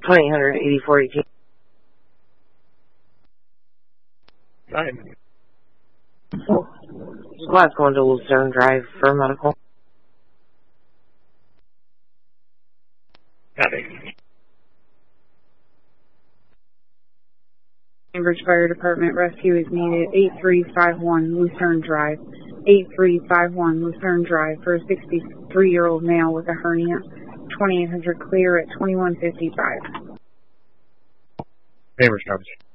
208418. Fine. Squad's going to Lucerne Drive for medical. Copy. Cambridge Fire Department rescue is needed. 8351 Lucerne Drive. 8351 Lucerne Drive for a 63-year-old male with a hernia. 2800 clear at 2155. Cambridge, Cambridge.